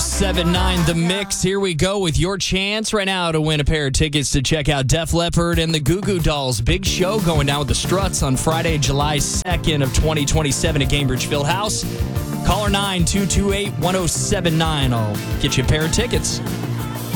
1079 The Mix. Here we go with your chance right now to win a pair of tickets to check out Def Leppard and the Goo Goo Dolls. Big show going down with the Struts on Friday, July 2nd of 2027 at Cambridge Fieldhouse. Caller 9-228-1079. I'll get you a pair of tickets.